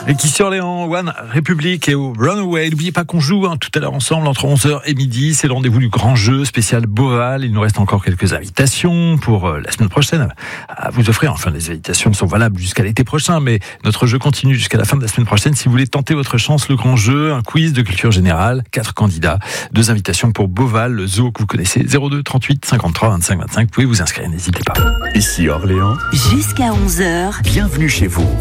Et qui sur Orléans, One Republic et au Runaway. N'oubliez pas qu'on joue tout à l'heure ensemble entre 11h et midi. C'est le rendez-vous du grand jeu spécial Beauval. Il nous reste encore quelques invitations pour la semaine prochaine à vous offrir. Enfin, les invitations sont valables jusqu'à l'été prochain, mais notre jeu continue jusqu'à la fin de la semaine prochaine. Si vous voulez tenter votre chance, le grand jeu, un quiz de culture générale, 4 candidats, 2 invitations pour Beauval, le zoo que vous connaissez, 02 38 53 25 25. Vous pouvez vous inscrire, n'hésitez pas. Ici Orléans. Jusqu'à 11h. Bienvenue chez vous.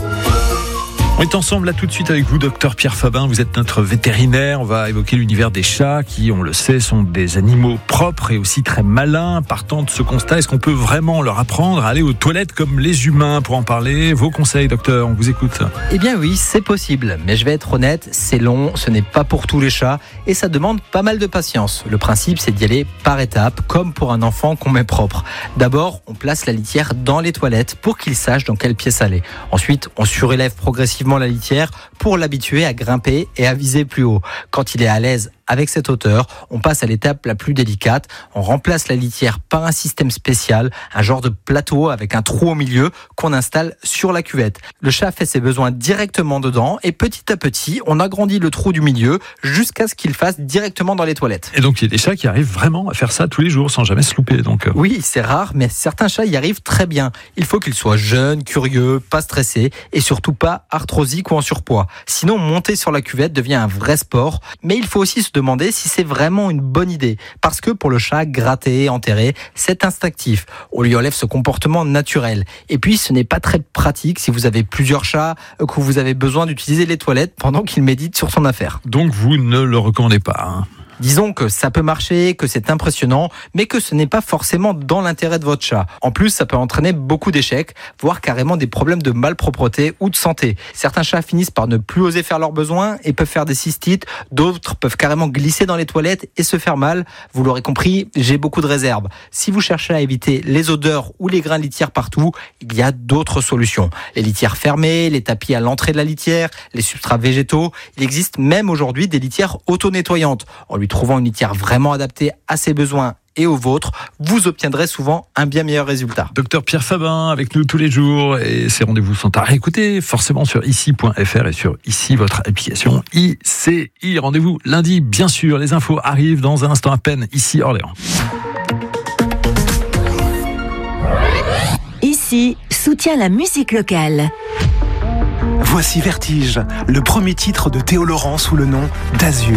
On est ensemble là tout de suite avec vous, docteur Pierre Fabin. Vous êtes notre vétérinaire. On va évoquer l'univers des chats qui, on le sait, sont des animaux propres et aussi très malins. Partant de ce constat, est-ce qu'on peut vraiment leur apprendre à aller aux toilettes comme les humains? Pour en parler, vos conseils, docteur, on vous écoute. Eh bien oui, c'est possible. Mais je vais être honnête, c'est long, ce n'est pas pour tous les chats et ça demande pas mal de patience. Le principe, c'est d'y aller par étapes, comme pour un enfant qu'on met propre. D'abord, on place la litière dans les toilettes pour qu'il sache dans quelle pièce aller. Ensuite, on surélève progressivement la litière pour l'habituer à grimper et à viser plus haut. Quand il est à l'aise avec cette hauteur, on passe à l'étape la plus délicate. On remplace la litière par un système spécial, un genre de plateau avec un trou au milieu qu'on installe sur la cuvette. Le chat fait ses besoins directement dedans et petit à petit, on agrandit le trou du milieu jusqu'à ce qu'il fasse directement dans les toilettes. Et donc, il y a des chats qui arrivent vraiment à faire ça tous les jours sans jamais se louper. Donc. Oui, c'est rare, mais certains chats y arrivent très bien. Il faut qu'ils soient jeunes, curieux, pas stressés et surtout pas arthrosiques ou en surpoids. Sinon, monter sur la cuvette devient un vrai sport, mais il faut aussi se demander si c'est vraiment une bonne idée. Parce que pour le chat, gratter, enterrer, c'est instinctif. On lui enlève ce comportement naturel. Et puis, ce n'est pas très pratique si vous avez plusieurs chats, que vous avez besoin d'utiliser les toilettes pendant qu'il médite sur son affaire. Donc, vous ne le recommandez pas, hein? Disons que ça peut marcher, que c'est impressionnant, mais que ce n'est pas forcément dans l'intérêt de votre chat. En plus, ça peut entraîner beaucoup d'échecs, voire carrément des problèmes de malpropreté ou de santé. Certains chats finissent par ne plus oser faire leurs besoins et peuvent faire des cystites. D'autres peuvent carrément glisser dans les toilettes et se faire mal. Vous l'aurez compris, j'ai beaucoup de réserves. Si vous cherchez à éviter les odeurs ou les grains de litière partout, il y a d'autres solutions. Les litières fermées, les tapis à l'entrée de la litière, les substrats végétaux. Il existe même aujourd'hui des litières auto-nettoyantes. En lui trouvant une litière vraiment adaptée à ses besoins et aux vôtres, vous obtiendrez souvent un bien meilleur résultat. Docteur Pierre Fabin avec nous tous les jours et ces rendez-vous sont à réécouter forcément sur ici.fr et sur ici votre application ICI. Rendez-vous lundi, bien sûr. Les infos arrivent dans un instant à peine. Ici Orléans. Ici soutient la musique locale. Voici Vertige, le premier titre de Théo Laurent sous le nom d'Azur.